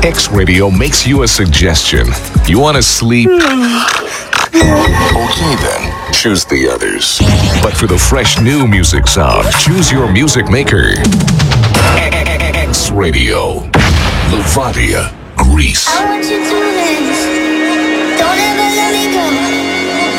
X Radio makes you a suggestion. You want to sleep? Okay then, choose the others. But for the fresh new music sound, choose your music maker. X Radio, Levadia, Greece. I want you to dance. Don't ever let me go.